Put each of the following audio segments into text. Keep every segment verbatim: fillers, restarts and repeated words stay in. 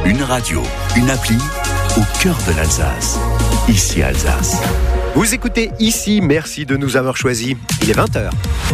Une radio, une appli au cœur de l'Alsace. Ici Alsace. Vous écoutez Ici, merci de nous avoir choisis. Il est vingt heures.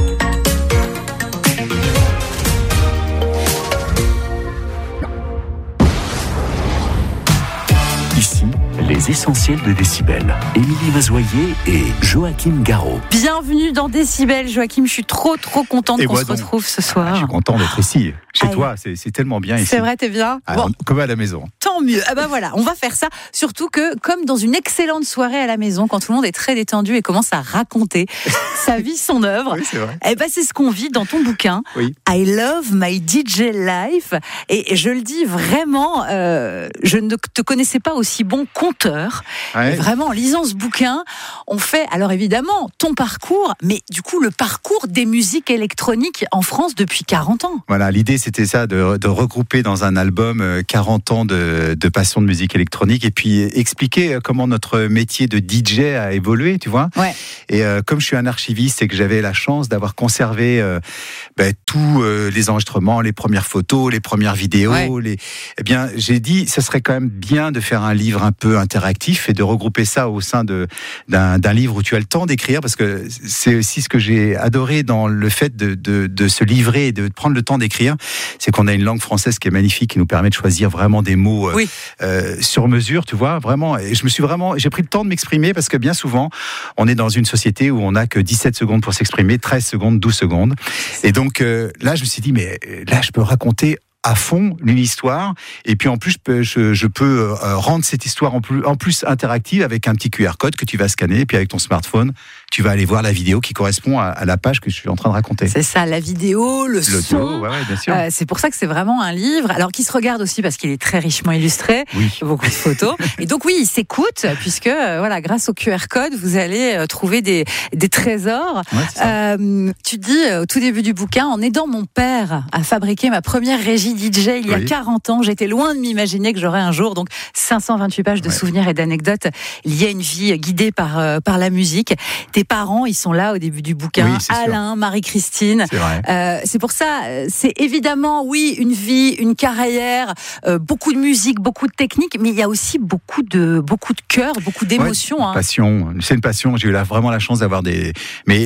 Ici, les essentiels de Décibel. Émilie Mazoyer et Joachim Garraud. Bienvenue dans Décibel, Joachim. Je suis trop, trop contente Et qu'on se donc, retrouve ce soir. Ah, je suis content d'être ici, chez Allez. toi. C'est, c'est tellement bien ici. C'est vrai, t'es bien. Ah, Bon. on- comme à la maison. Tant mieux. Ah bah voilà, on va faire ça. Surtout que, comme dans une excellente soirée à la maison, quand tout le monde est très détendu et commence à raconter sa vie, son œuvre, Oui, c'est vrai. eh ben c'est ce qu'on vit dans ton bouquin. Oui. I love my D J life. Et je le dis vraiment, euh, je ne te connaissais pas aussi bon conteur. Ouais. Et vraiment, en lisant ce bouquin, on fait, alors évidemment, ton parcours, mais du coup, le parcours des musiques électroniques en France depuis quarante ans. Voilà, l'idée c'était ça, de, de regrouper dans un album euh, quarante ans de, de passion de musique électronique et puis expliquer euh, comment notre métier de D J a évolué, tu vois. Ouais. Et euh, comme je suis un archiviste et que j'avais la chance d'avoir conservé euh, ben, tous euh, les enregistrements, les premières photos, les premières vidéos, Ouais. les... eh bien, j'ai dit, ça serait quand même bien de faire un livre un peu interactif et de regrouper ça au sein de, d'un, d'un livre où tu as le temps d'écrire, parce que c'est aussi ce que j'ai adoré dans le fait de, de, de se livrer et de prendre le temps d'écrire, c'est qu'on a une langue française qui est magnifique, qui nous permet de choisir vraiment des mots euh, Oui. euh, sur mesure, tu vois, vraiment. Et je me suis vraiment, j'ai pris le temps de m'exprimer parce que bien souvent, on est dans une société où on n'a que dix-sept secondes pour s'exprimer, treize secondes, douze secondes. Et donc euh, là, je me suis dit, mais euh, là, je peux raconter à fond une histoire, et puis en plus je peux, je, je peux euh, rendre cette histoire en plus, en plus interactive avec un petit Q R code que tu vas scanner, et puis avec ton smartphone tu vas aller voir la vidéo qui correspond à, à la page que je suis en train de raconter. C'est ça, la vidéo, le L'audio, son. ouais, ouais, bien sûr. Euh, c'est pour ça que c'est vraiment un livre, alors qui se regarde aussi parce qu'il est très richement illustré, Oui. beaucoup de photos. Et donc oui, il s'écoute puisque euh, voilà, grâce au Q R code, vous allez euh, trouver des, des trésors. Ouais, c'est ça. Euh, tu dis euh, au tout début du bouquin, en aidant mon père à fabriquer ma première régie D J il y a Oui. quarante ans, j'étais loin de m'imaginer que j'aurais un jour donc cinq cent vingt-huit pages de Ouais. souvenirs et d'anecdotes liées à une vie guidée par euh, par la musique. Tes parents, ils sont là au début du bouquin, Oui, c'est sûr. Alain, Marie-Christine. C'est vrai. Euh, c'est pour ça, euh, c'est évidemment, oui, une vie, une carrière, euh, beaucoup de musique, beaucoup de technique, mais il y a aussi beaucoup de, beaucoup de cœur, beaucoup d'émotions. Ouais, hein. passion, c'est une passion. J'ai eu la, vraiment la chance d'avoir des, mais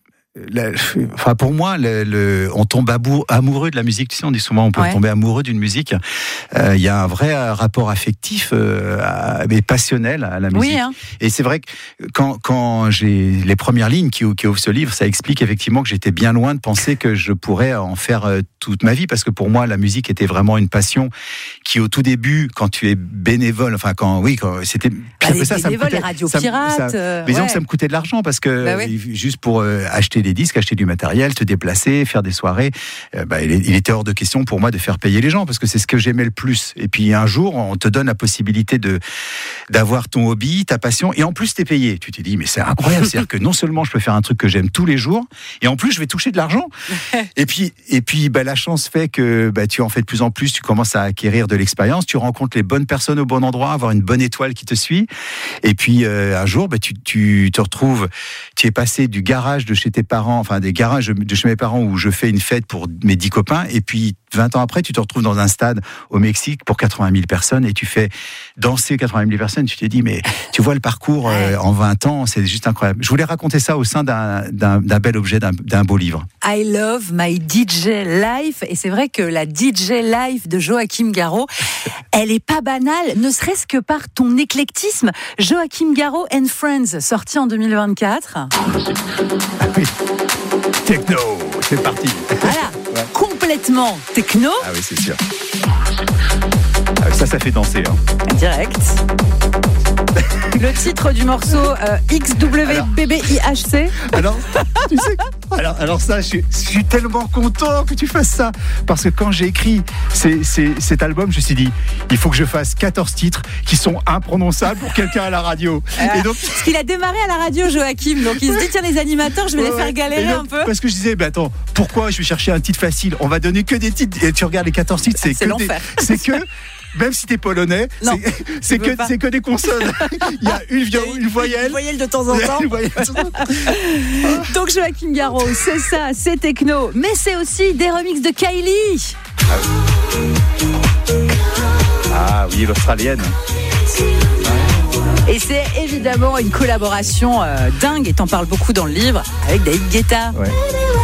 la- enfin pour moi, le, le- on tombe abou- amoureux de la musique. Tu sais, on dit souvent on peut Ouais. tomber amoureux d'une musique. Euh, Il y a un vrai euh, rapport affectif, euh, à- mais passionnel à la musique. Oui, hein. Et c'est vrai que quand, quand j'ai les premières lignes qui, qui ouvrent ce livre, ça explique effectivement que j'étais bien loin de penser que je pourrais en faire euh, toute ma vie, parce que pour moi, la musique était vraiment une passion qui, au tout début, quand tu es bénévole, enfin quand, oui, quand c'était Bah, pire les que ça, ça me bénévoles, coûtait- les radios ça me- pirates. ça- euh, mais disons ouais. que ça me coûtait de l'argent parce que Bah oui. juste pour euh, acheter des disques, acheter du matériel, te déplacer, faire des soirées, euh, bah, il, est- il était hors de question pour moi de faire payer les gens, parce que c'est ce que j'aimais le plus. Et puis un jour, on te donne la possibilité de d'avoir ton hobby, ta passion, et en plus t'es payé. Tu t'es dit mais c'est incroyable, c'est-à-dire que non seulement je peux faire un truc que j'aime tous les jours, et en plus je vais toucher de l'argent. Et puis et puis bah, la chance fait que bah, tu en fais de plus en plus, tu commences à acquérir de l'expérience, tu rencontres les bonnes personnes au bon endroit, avoir une bonne étoile qui te suit. Et puis euh, un jour, bah, tu, tu te retrouves, tu es passé du garage de chez tes parents, enfin des garages de chez mes parents où je fais une fête pour mes dix copains, et puis vingt ans après, tu te retrouves dans un stade au Mexique pour quatre-vingt mille personnes et tu fais danser quatre-vingt mille personnes. Tu te dis, mais tu vois le parcours euh, en vingt ans, c'est juste incroyable. Je voulais raconter ça au sein d'un, d'un, d'un bel objet, d'un, d'un beau livre. I love my D J life. Et c'est vrai que la D J life de Joachim Garraud, elle est pas banale, ne serait-ce que par ton éclectisme. Joachim Garraud and Friends, sorti en deux mille vingt-quatre. Ah oui. Techno, c'est parti. Voilà, Ouais. complètement techno, Ah oui, c'est sûr. Ah oui, ça, ça fait danser. Hein. direct. Le titre du morceau euh, X W B B I H C. Alors, tu sais, alors, alors ça, je suis, je suis tellement content que tu fasses ça. Parce que quand j'ai écrit ces, ces, cet album, je me suis dit, il faut que je fasse quatorze titres qui sont imprononçables pour quelqu'un à la radio. Euh, Et donc, Parce qu'il a démarré à la radio, Joachim. Donc il se dit, tiens, les animateurs, je vais ouais, les faire ouais. galérer Et donc, un peu. Parce que je disais, bah attends, pourquoi je vais chercher un titre facile? On va donner que des titres. Et tu regardes les quatorze titres, c'est, C'est que l'enfer. Des, c'est que. Même si t'es polonais, Non, c'est, c'est, veux que, pas. c'est que des consonnes. Il y a une, via- une voyelle. Une voyelle de temps en temps. Une voyelle. Donc Joachim Garraud, c'est ça, c'est techno, mais c'est aussi des remixes de Kylie. Ah dit l'australienne. Et c'est évidemment une collaboration euh, dingue, et t'en parles beaucoup dans le livre, avec David Guetta. Ouais.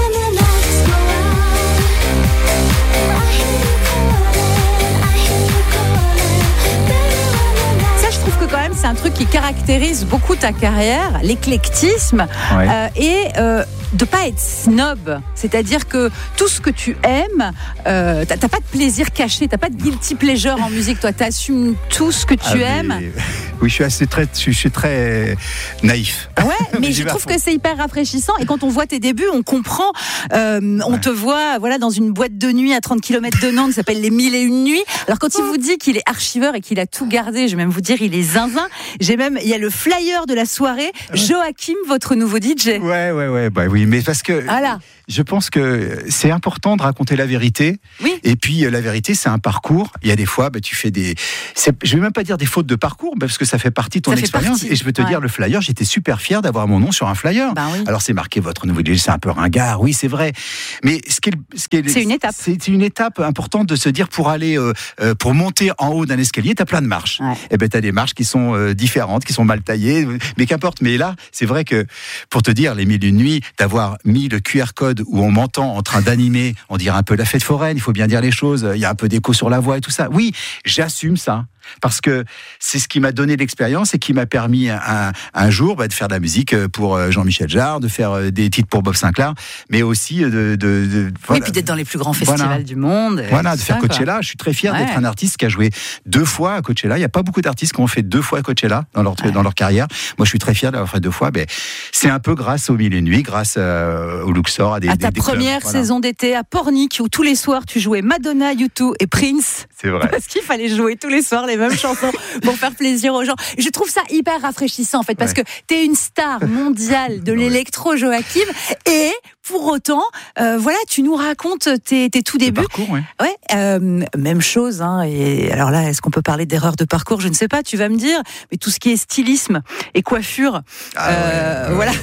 Ça, je trouve que quand même, c'est un truc qui caractérise beaucoup ta carrière, l'éclectisme, Ouais. euh, et euh, de pas être snob. C'est-à-dire que tout ce que tu aimes, euh, t'as, t'as pas de plaisir caché, t'as pas de guilty pleasure en musique. Toi, t'assumes tout ce que tu Ah, mais- aimes. Oui, je suis assez très, je suis, je suis très naïf. Ouais, mais J'y je vais à trouve fond. que c'est hyper rafraîchissant. Et quand on voit tes débuts, on comprend. Euh, on Ouais. te voit, voilà, dans une boîte de nuit à trente kilomètres de Nantes, qui s'appelle les Mille et Une Nuits. Alors quand il vous dit qu'il est archiveur et qu'il a tout gardé, je vais même vous dire, il est zinzin. J'ai même, il y a le flyer de la soirée. Joachim, votre nouveau D J. Ouais, ouais, ouais, bah oui, mais parce que Voilà. je pense que c'est important de raconter la vérité. Oui. Et puis euh, la vérité, c'est un parcours. Il y a des fois, bah, tu fais des, c'est, je vais même pas dire des fautes de parcours, parce que ça fait partie de ton Ça fait expérience. partie. Et je peux te Ouais. dire, le flyer, j'étais super fier d'avoir mon nom sur un flyer. Bah oui. Alors c'est marqué votre nouveau D J, c'est un peu ringard, oui, c'est vrai. Mais ce qui est, ce qui est- C'est une étape. C'est une étape importante de se dire, pour aller, euh, euh, pour monter en haut d'un escalier, t'as plein de marches. Ouais. Et ben t'as des marches qui sont euh, différentes, qui sont mal taillées, mais qu'importe. Mais là, c'est vrai que pour te dire, les Mille et Une Nuits, d'avoir mis le Q R code où on m'entend en train d'animer, on dirait un peu la fête foraine, il faut bien dire les choses, il y a un peu d'écho sur la voix et tout ça. Oui, j'assume ça. Parce que c'est ce qui m'a donné l'expérience et qui m'a permis un, un jour bah, de faire de la musique pour Jean-Michel Jarre, de faire des titres pour Bob Sinclair, mais aussi de... de, de Oui, voilà. puis d'être dans les plus grands festivals Voilà. du monde. Voilà, de tout faire ça, quoi. Coachella. Je suis très fier Ouais. d'être un artiste qui a joué deux fois à Coachella. Il n'y a pas beaucoup d'artistes qui ont fait deux fois à Coachella dans leur, Ouais. dans leur carrière. Moi, je suis très fier d'avoir fait deux fois. Mais c'est un peu grâce aux Mille et Une Nuits, grâce euh, au Luxor, à des À des- ta des clubs. première Voilà. saison d'été à Pornic, où tous les soirs tu jouais Madonna, U deux et Prince. C'est vrai. Parce qu'il fallait jouer tous les soirs les mêmes chansons pour faire plaisir aux gens. Et je trouve ça hyper rafraîchissant en fait, parce Ouais. que t'es une star mondiale de Ouais. l'électro, Joachim, et pour autant, euh, voilà, tu nous racontes tes, tes tout Le débuts. parcours, ouais. Ouais, euh, même chose. Hein, et alors là, est-ce qu'on peut parler d'erreur de parcours ? Je ne sais pas. Tu vas me dire. Mais tout ce qui est stylisme et coiffure, Ah euh, ouais, ouais. voilà.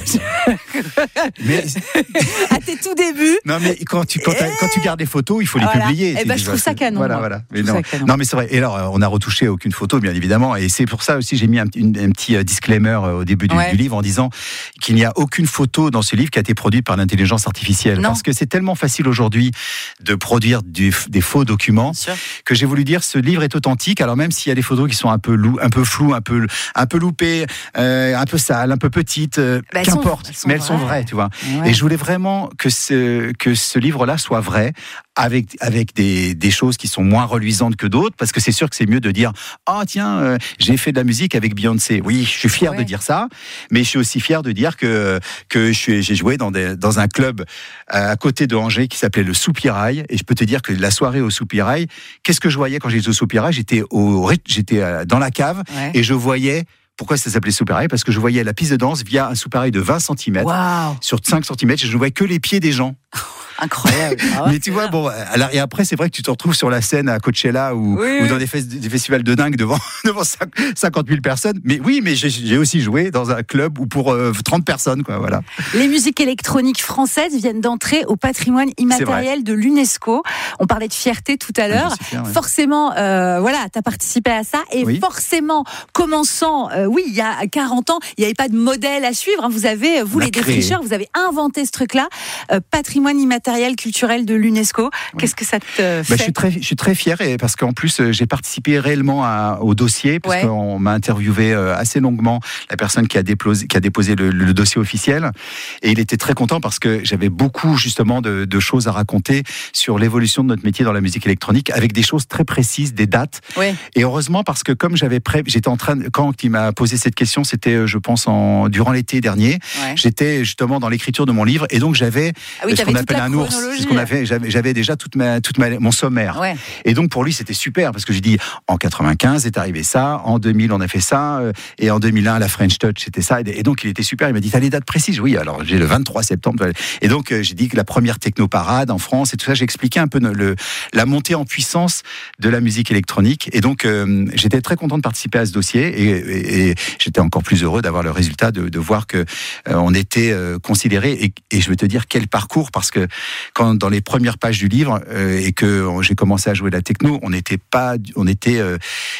Mais, À tes tout débuts. non, mais quand tu, quand, t'as- quand tu gardes des photos, il faut les Voilà. publier. Eh Tu ben, dis, je trouve bah, ça c'est- canon, Voilà, moi. voilà. Je Mais trouve non, ça canon. non, mais c'est vrai. Et alors, euh, on n'a retouché aucune photo, bien évidemment. Et c'est pour ça aussi, j'ai mis un, une- un petit euh, disclaimer euh, au début du, Ouais. du livre en disant qu'il n'y a aucune photo dans ce livre qui a été produite par l'intelligence artificielle. Non. Parce que c'est tellement facile aujourd'hui de produire du- des faux documents Bien sûr. que j'ai voulu dire ce livre est authentique. Alors même s'il y a des photos qui sont un peu lou, un peu floues, un peu, un peu loupées, euh, un peu sales, un peu petites, euh, Bah, elles sont- qu'importe. elles sont mais elles sont vraies. vraies, tu vois. Ouais. Et je voulais vraiment que ce, que ce livre-là soit vrai, avec, avec des, des choses qui sont moins reluisantes que d'autres, parce que c'est sûr que c'est mieux de dire « Ah tiens, euh, j'ai fait de la musique avec Beyoncé ». Oui, je suis fier Ouais. de dire ça, mais je suis aussi fier de dire que, que je suis, j'ai joué dans, des, dans un club à côté de Angers qui s'appelait le Soupirail, et je peux te dire que la soirée au Soupirail, qu'est-ce que je voyais quand j'étais au Soupirail ? J'étais, au, j'étais euh, dans la cave, Ouais. et je voyais... Pourquoi ça s'appelait Soupirail ? Parce que je voyais la piste de danse via un soupirail de vingt centimètres. Waouh, Sur cinq centimètres, je ne voyais que les pieds des gens. incroyable. Ah ouais, Mais tu vois, bon, alors, et après, c'est vrai que tu te retrouves sur la scène à Coachella ou, Oui, ou oui. dans des, fes- des festivals de dingue devant, devant cinquante mille personnes. Mais oui, mais j'ai, j'ai aussi joué dans un club où pour euh, trente personnes, quoi, voilà. Les musiques électroniques françaises viennent d'entrer au patrimoine immatériel de l'UNESCO. On parlait de fierté tout à l'heure. j'en suis fier, ouais. Forcément, euh, voilà, tu as participé à ça. Et Oui. forcément, commençant, euh, oui, il y a quarante ans, il n'y avait pas de modèle à suivre. hein. Vous avez, vous On a les créé. défricheurs, vous avez inventé ce truc-là. Euh, patrimoine immatériel culturel de l'UNESCO. Qu'est-ce que ça te fait ? Bah, je suis très, je suis très fier et parce qu'en plus euh, j'ai participé réellement à- au dossier parce Ouais. qu'on m'a interviewé euh, assez longuement la personne qui a déposé, qui a déposé le, le dossier officiel et il était très content parce que j'avais beaucoup justement de, de choses à raconter sur l'évolution de notre métier dans la musique électronique avec des choses très précises, des dates. Ouais. Et heureusement parce que comme j'avais pré... j'étais en train de... quand il m'a posé cette question, c'était euh, je pense en durant l'été dernier. Ouais. J'étais justement dans l'écriture de mon livre et donc j'avais Ah oui, ce t'avais qu'on toute appelle la un ours, chronologie. c'est ce qu'on avait. J'avais, j'avais déjà toute ma, toute ma, mon sommaire. Ouais. Et donc pour lui c'était super parce que j'ai dit en quatre-vingt-quinze est arrivé ça, en deux mille on a fait ça, euh, et en deux mille un la French Touch c'était ça. Et donc il était super. Il m'a dit t'as les dates précises ? Oui. Alors j'ai le vingt-trois septembre. Et donc euh, j'ai dit que la première technoparade en France et tout ça. J'ai expliqué un peu le, le la montée en puissance de la musique électronique. Et donc euh, j'étais très content de participer à ce dossier et, et, et j'étais encore plus heureux d'avoir le résultat de, de voir que euh, on était euh, considéré. Et, et je vais te dire quel parcours parce que quand dans les premières pages du livre euh, et que j'ai commencé à jouer de la techno, on n'était pas, on était, euh,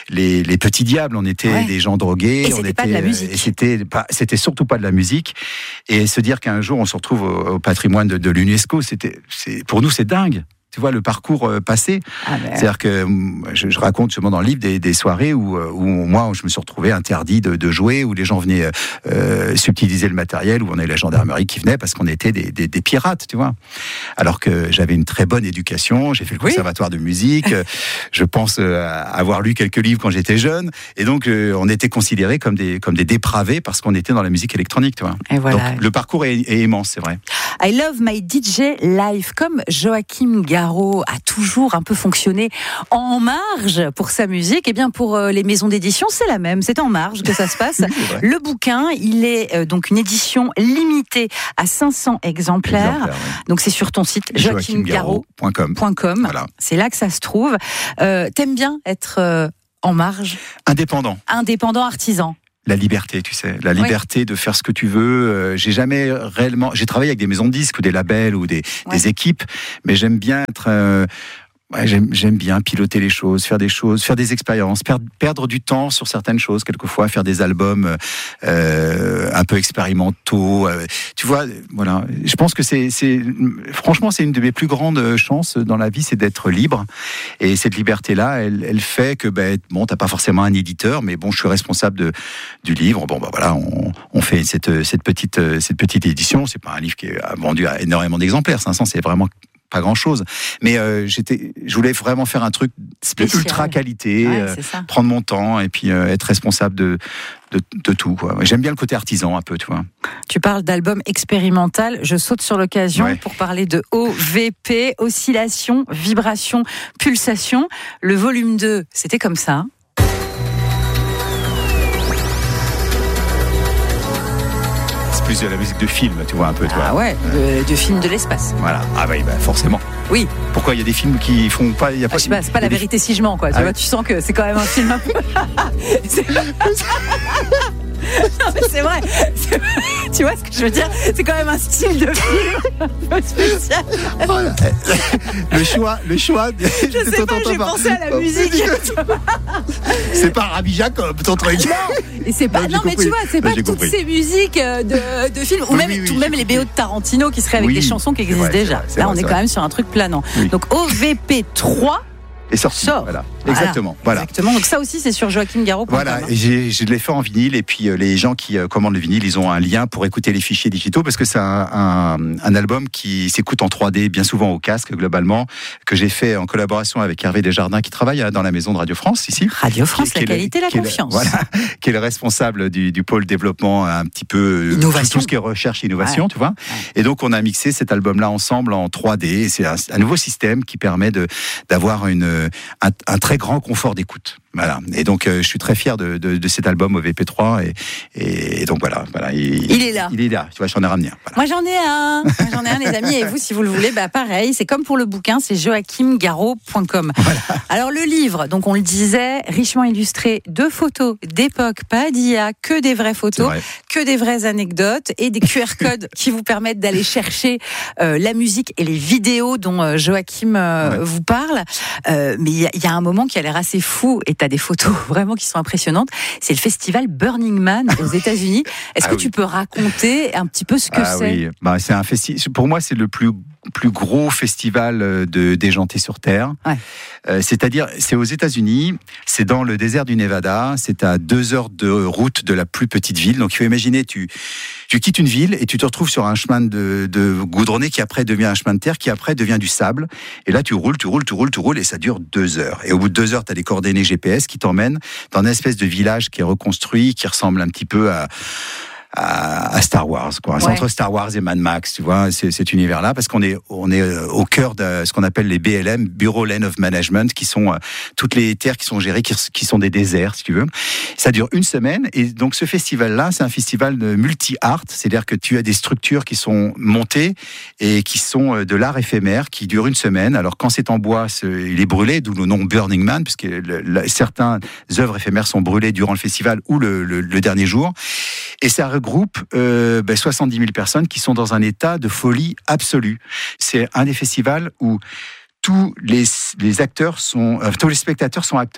les, les petits diables. On était ouais. des gens drogués. Et c'était on était, pas de la musique. Et c'était pas, c'était surtout pas de la musique. Et se dire qu'un jour on se retrouve au, au patrimoine de, de l'UNESCO, c'était, c'est, pour nous c'est dingue. Tu vois le parcours euh, passé. Ah ben... C'est-à-dire que je, je raconte justement dans le livre des, des soirées où, où moi je me suis retrouvé interdit de, de jouer, où les gens venaient euh, subtiliser le matériel, où on avait la gendarmerie qui venait parce qu'on était des, des, des pirates, tu vois. Alors que j'avais une très bonne éducation, j'ai fait le conservatoire oui. de musique, je pense euh, avoir lu quelques livres quand j'étais jeune, et donc euh, on était considérés comme des comme des dépravés parce qu'on était dans la musique électronique, tu vois. Et voilà. Donc le parcours est, est immense, c'est vrai. I love my D J life, comme Joachim Garraud a toujours un peu fonctionné en marge pour sa musique, et bien pour les maisons d'édition, c'est la même, c'est en marge que ça se passe. Le bouquin, il est donc une édition limitée à cinq cents exemplaires. exemplaires oui. Donc c'est sur ton site joachim garraud point com. Voilà. C'est là que ça se trouve. Euh, t'aimes bien être euh, en marge ? Indépendant. Indépendant artisan. La liberté, tu sais, la liberté oui. de faire ce que tu veux. Euh, j'ai jamais réellement, j'ai travaillé avec des maisons de disques ou des labels ou des, ouais. des équipes, mais j'aime bien être, euh, ouais, j'aime, j'aime bien piloter les choses, faire des choses, faire des expériences, perdre, perdre du temps sur certaines choses, quelquefois faire des albums euh, un peu expérimentaux. Euh, tu vois, voilà. Je pense que c'est, c'est, franchement, c'est une de mes plus grandes chances dans la vie, c'est d'être libre. Et cette liberté-là, elle, elle fait que, ben, bon, t'as pas forcément un éditeur, mais bon, je suis responsable de du livre. Bon, ben voilà, on, on fait cette cette petite cette petite édition. C'est pas un livre qui est vendu à énormément d'exemplaires. cinq cents, c'est vraiment pas grand chose, mais euh, j'étais, je voulais vraiment faire un truc spécial, ultra qualité, ouais, euh, prendre mon temps et puis euh, être responsable de, de de tout, quoi. J'aime bien le côté artisan un peu, tu vois. Tu parles d'album expérimental, je saute sur l'occasion ouais. pour parler de O V P, oscillation, vibration, pulsation. Le volume deux, c'était comme ça. Plus de la musique de film, tu vois un peu, toi. Ah ouais, de, de film de l'espace. Voilà. Ah oui, bah forcément. Oui. Pourquoi il y a des films qui font pas, il y a ah, pas. Je sais pas, c'est pas la vérité si je mens, quoi. Tu ah vois, oui. tu sens que c'est quand même un film un peu. Non mais c'est vrai, c'est... tu vois ce que je veux dire, c'est quand même un style de film un peu spécial. Voilà. Le choix, le choix. Je sais pas, j'ai par... pensé à la musique. C'est pas Rabbi Jacob, ton truc. Non, et c'est pas. Non, non mais tu vois, c'est pas toutes compris. Ces musiques de, de films, ou oui, même, oui, oui, tout, même les B O de Tarantino qui seraient avec oui, des chansons qui existent vrai, déjà. C'est vrai, Là, on est, est quand même sur un truc planant. Oui. Donc O V P trois. Et sorti. Sort. Voilà. Exactement. Voilà. Exactement. Donc ça aussi, c'est sur joachim garraud point com. Voilà. Et j'ai, j'ai l'ai fait en vinyle. Et puis euh, les gens qui euh, commandent le vinyle, ils ont un lien pour écouter les fichiers digitaux parce que c'est un, un, un album qui s'écoute en trois D, bien souvent au casque globalement, que j'ai fait en collaboration avec Hervé Desjardins qui travaille dans la maison de Radio France ici. Radio France, qui, la qui qualité, le, la confiance. Le, voilà. Qui est le responsable du, du pôle développement un petit peu innovation. Tout, tout ce qui est recherche et innovation, ouais. tu vois. Ouais. Et donc on a mixé cet album-là ensemble en trois D. Et c'est un, un nouveau système qui permet de d'avoir une un, un très grand confort d'écoute. Voilà. Et donc, euh, je suis très fier de, de, de cet album O V P trois. Et, et, et donc, voilà. voilà il, il est là. Il est là. Tu vois, j'en ai ramené un. Voilà. Moi, j'en ai un. Moi, j'en ai un, les amis. Et vous, si vous le voulez, bah, pareil. C'est comme pour le bouquin, c'est joachim garraud point com. Voilà. Alors, le livre, donc, on le disait, richement illustré de photos d'époque, pas d'I A, que des vraies photos, que des vraies anecdotes et des Q R codes qui vous permettent d'aller chercher euh, la musique et les vidéos dont euh, Joachim euh, ouais. vous parle. Euh, mais il y, y a un moment qui a l'air assez fou et t'as des photos vraiment qui sont impressionnantes. C'est le festival Burning Man aux États-Unis. Est-ce ah que oui. tu peux raconter un petit peu ce que ah c'est ? Oui, bah, c'est un festival. Pour moi, c'est le plus plus gros festival de déjanté sur Terre. Ouais. Euh, c'est-à-dire, c'est aux États-Unis, c'est dans le désert du Nevada, c'est à deux heures de route de la plus petite ville. Donc, il faut imaginer, tu tu quittes une ville et tu te retrouves sur un chemin de, de goudronné qui après devient un chemin de terre, qui après devient du sable. Et là, tu roules, tu roules, tu roules, tu roules, et ça dure deux heures. Et au bout de deux heures, tu as des coordonnées G P S qui t'emmènent dans une espèce de village qui est reconstruit, qui ressemble un petit peu à à Star Wars, quoi. C'est ouais. entre Star Wars et Mad Max, tu vois, c'est, cet univers-là, parce qu'on est, on est au cœur de ce qu'on appelle les B L M, Bureau Land of Management, qui sont euh, toutes les terres qui sont gérées, qui, qui sont des déserts, si tu veux. Ça dure une semaine, et donc ce festival-là, c'est un festival de multi-art, c'est-à-dire que tu as des structures qui sont montées et qui sont de l'art éphémère, qui durent une semaine. Alors quand c'est en bois, c'est, il est brûlé, d'où le nom Burning Man, puisque le, le, certaines œuvres éphémères sont brûlées durant le festival ou le, le, le dernier jour. Et ça regroupe euh, ben soixante-dix mille personnes qui sont dans un état de folie absolue. C'est un des festivals où tous les, les acteurs sont, euh, tous les spectateurs sont acteurs.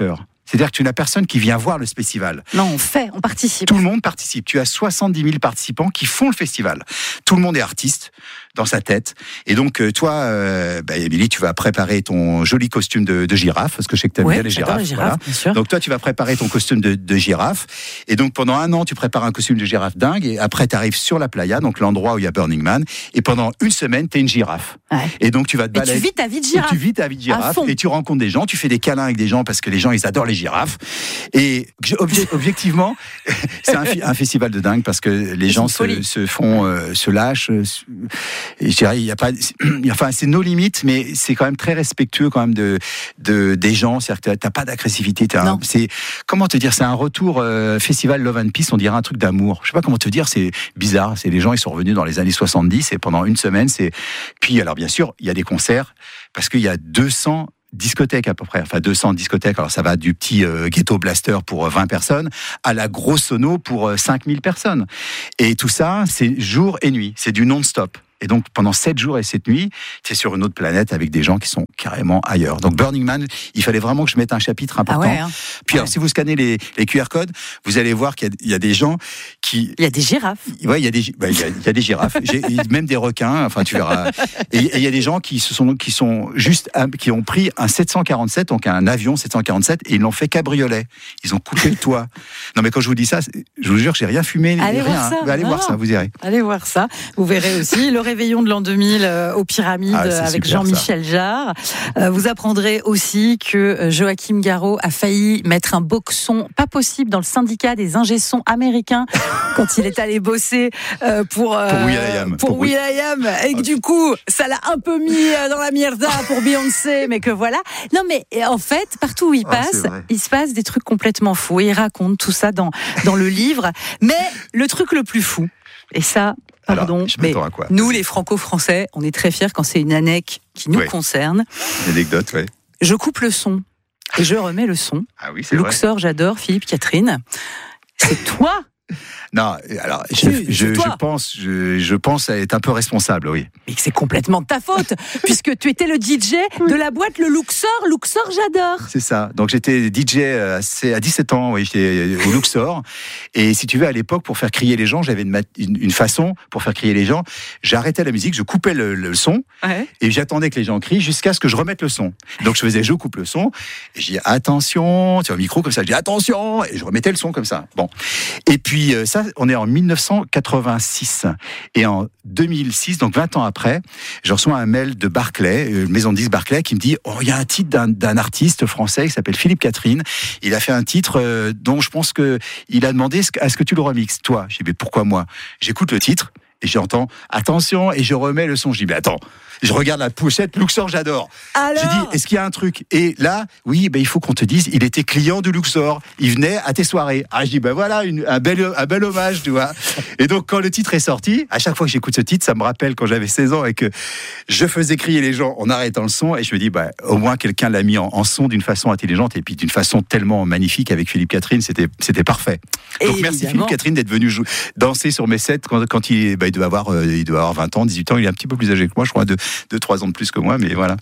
C'est-à-dire que tu n'as personne qui vient voir le festival. Non, on fait, on participe. Tout le monde participe. Tu as soixante-dix mille participants qui font le festival. Tout le monde est artiste dans sa tête. Et donc, toi, euh, bah, Émilie, tu vas préparer ton joli costume de, de girafe, parce que je sais que tu aimes ouais, bien les girafes. les girafes voilà. bien sûr. Donc, toi, tu vas préparer ton costume de, de girafe. Et donc, pendant un an, tu prépares un costume de girafe dingue. Et après, tu arrives sur la playa, donc l'endroit où il y a Burning Man. Et pendant une semaine, tu es une girafe. Ouais. Et donc, tu vas te balader. Et tu vis ta vie de girafe. Et tu vis ta vie de girafe. Et tu rencontres des gens. Tu fais des câlins avec des gens parce que les gens, ils adorent les girafes. Et obje- objectivement, c'est un, un festival de dingue parce que les gens se, se font, euh, se lâchent. Euh, et je dirais, il y a pas, enfin, c'est nos limites, mais c'est quand même très respectueux quand même de, de des gens. C'est-à-dire que t'as pas d'agressivité. T'as un, c'est comment te dire, c'est un retour euh, festival Love and Peace. On dirait un truc d'amour. Je sais pas comment te dire. C'est bizarre. C'est les gens, ils sont revenus dans les années soixante-dix et pendant une semaine, c'est. Puis alors bien sûr, il y a des concerts parce qu'il y a deux cents discothèques à peu près, enfin deux cents discothèques, alors ça va du petit euh, ghetto blaster pour vingt personnes à la grosse sono pour euh, cinq mille personnes. Et tout ça, c'est jour et nuit, c'est du non-stop. Et donc, pendant sept jours et sept nuits, tu es sur une autre planète avec des gens qui sont carrément ailleurs. Donc, Burning Man, il fallait vraiment que je mette un chapitre important. Ah ouais, hein. Puis, ouais. alors, si vous scannez les, les Q R codes, vous allez voir qu'il y a, il y a des gens qui... Il y a des girafes. Ouais, il y a des, bah, il y a, il y a des girafes. J'ai, même des requins, enfin, tu verras. Et, et il y a des gens qui se sont, qui sont juste, qui ont pris un sept cent quarante-sept, donc un avion sept cent quarante-sept, et ils l'ont fait cabriolet. Ils ont coupé le toit. Non, mais quand je vous dis ça, je vous jure que j'ai rien fumé. Allez rien, voir ça. Bah, allez non, voir ça, vous irez. Allez voir ça. Vous verrez aussi le réveillon de l'an deux mille euh, aux Pyramides ah, avec super, Jean-Michel ça. Jarre. Euh, vous apprendrez aussi que Joachim Garraud a failli mettre un boxon pas possible dans le syndicat des ingé-sons américains quand il est allé bosser euh, pour euh, pour Will.i.am. Pour, pour Will.i.am et que du coup ça l'a un peu mis dans la mierda pour Beyoncé, mais que voilà. Non mais en fait partout où il passe, oh, il se passe des trucs complètement fous et il raconte tout ça dans dans le livre. Mais le truc le plus fou, et ça. Pardon, alors, mais nous, les franco-français, on est très fiers quand c'est une anecdote qui nous ouais. concerne. Une anecdote, oui. Je coupe le son et je remets le son. Ah oui, c'est Luxor, vrai. j'adore. Philippe, Catherine, c'est toi. Non, alors je, oui, je, je pense, je, je pense être un peu responsable, oui. Mais c'est complètement de ta faute, puisque tu étais le D J de la boîte le Luxor. Luxor, j'adore. C'est ça. Donc j'étais D J à dix-sept ans, oui, j'étais au Luxor. Et si tu veux, à l'époque, pour faire crier les gens, j'avais une, une, une façon pour faire crier les gens. J'arrêtais la musique, je coupais le, le son, ouais. et j'attendais que les gens crient jusqu'à ce que je remette le son. Donc je faisais, je coupe le son, et je dis attention, tu vois, au micro comme ça, je dis attention, et je remettais le son comme ça. Bon. Et puis ça, on est en dix-neuf cent quatre-vingt-six. Et en deux mille six, donc vingt ans après, je reçois un mail de Barclay, euh, maison de disques Barclay, qui me dit oh, il y a un titre d'un, d'un artiste français qui s'appelle Philippe Catherine. Il a fait un titre euh, dont je pense que il a demandé à ce que tu le remixes. Toi, je dis mais pourquoi moi? J'écoute le titre et j'entends attention et je remets le son. Je dis mais attends. Je regarde la pochette, Luxor, j'adore. Alors je dis, est-ce qu'il y a un truc? Et là, oui, ben, il faut qu'on te dise, il était client du Luxor. Il venait à tes soirées. Ah, je dis, ben voilà, une, un, bel, un bel hommage, tu vois. Et donc, quand le titre est sorti, à chaque fois que j'écoute ce titre, ça me rappelle quand j'avais seize ans et que je faisais crier les gens en arrêtant le son. Et je me dis, ben, au moins, quelqu'un l'a mis en, en son d'une façon intelligente et puis d'une façon tellement magnifique avec Philippe Catherine. C'était, c'était parfait. Donc, et merci Philippe Catherine d'être venu jou- danser sur mes sets quand, quand il, ben, il, doit avoir, euh, il doit avoir vingt ans, dix-huit ans. Il est un petit peu plus âgé que moi, je crois, de deux trois ans de plus que moi, mais voilà.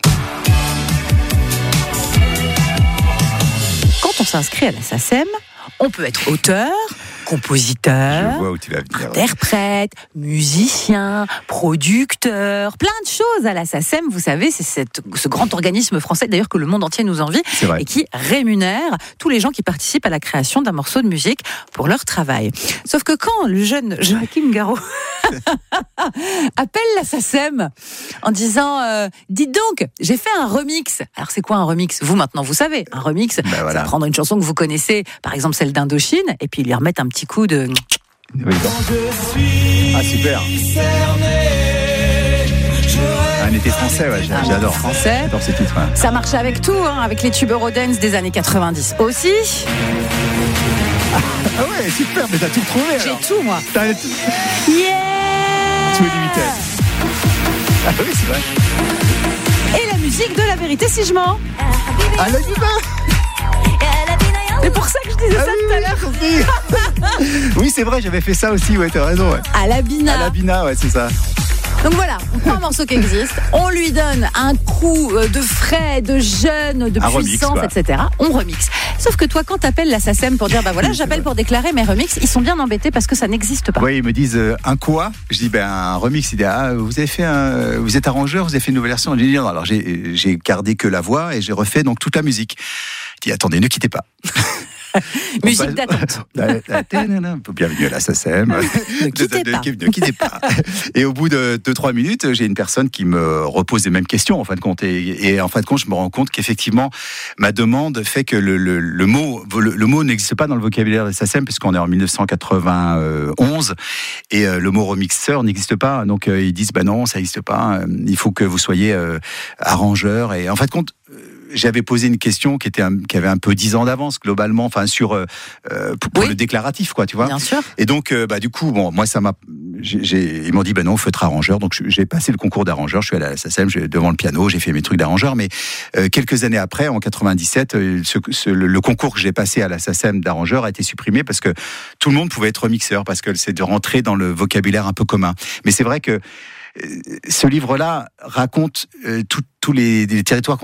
Quand on s'inscrit à la SACEM, on peut être auteur, compositeur, Je vois où tu vas venir, interprète, musicien, producteur, plein de choses à la SACEM. Vous savez, c'est cette, ce grand organisme français, d'ailleurs, que le monde entier nous envie, et qui rémunère tous les gens qui participent à la création d'un morceau de musique pour leur travail. Sauf que quand le jeune Joachim Garraud appelle la SACEM en disant euh, « Dites donc, j'ai fait un remix ». Alors, c'est quoi un remix? Vous, maintenant, vous savez. Un remix, ben voilà. C'est prendre une chanson que vous connaissez, par exemple celle d'Indochine, et puis lui remettre un petit coup de... Oui, ah, super. Un été français, ouais, j'adore. Français. J'adore ces titres. Ouais. Ça marche avec tout, hein, avec les tubes Eurodance des années quatre-vingt-dix aussi. Ah ouais, super, mais t'as tout trouvé. J'ai alors. tout, moi. T'as tout. Yeah. Tout est limité. Ah oui, c'est vrai. Et la musique de La Vérité si je mens. Ah, la Bina. C'est pour ça que je disais ah ça oui, tout à l'heure. Oui, c'est vrai, j'avais fait ça aussi, ouais, t'as raison. Ouais. À la Bina. À la Bina, ouais, c'est ça. Donc voilà, on prend un morceau qui existe, on lui donne un coup de frais, de jeune, de un puissance, remix, et cetera. On remixe. Sauf Sauf que toi, quand t'appelles la SACEM pour dire, bah voilà, j'appelle pour déclarer mes remixes, ils sont bien embêtés parce que ça n'existe pas. Oui, ils me disent euh, un quoi? Je dis ben un remix. Ils disent ah, vous avez fait un, vous êtes arrangeur, vous avez fait une nouvelle version. Je dis alors j'ai j'ai gardé que la voix et j'ai refait donc toute la musique. Je dis attendez, ne quittez pas. Musique d'attente. Bienvenue à la SACEM. Ne quittez pas. Ne quittez pas. Et au bout de deux trois minutes, j'ai une personne qui me repose les mêmes questions en fin de compte. Et, et en fin de compte, je me rends compte qu'effectivement, ma demande fait que le, le, le mot, le, le mot n'existe pas dans le vocabulaire de la SACEM puisqu'on est en dix-neuf cent quatre-vingt-onze et euh, le mot remixeur n'existe pas. Donc euh, ils disent bah non, ça n'existe pas. Il faut que vous soyez euh, arrangeur. Et en fin de compte, j'avais posé une question qui était un, qui avait un peu dix ans d'avance globalement, enfin sur euh, pour, pour oui. le déclaratif quoi, tu vois. Bien sûr. Et donc euh, bah du coup bon, moi ça m'a, j'ai, j'ai, ils m'ont dit bah non, faut être arrangeur. Donc j'ai passé le concours d'arrangeur. Je suis allé à la SACEM, j'ai devant le piano, j'ai fait mes trucs d'arrangeur. Mais euh, quelques années après, en quatre-vingt-dix-sept, euh, ce, ce, le, le concours que j'ai passé à la SACEM d'arrangeur a été supprimé parce que tout le monde pouvait être remixeur parce que c'est de rentrer dans le vocabulaire un peu commun. Mais c'est vrai que euh, ce livre-là raconte euh, tous les, les territoires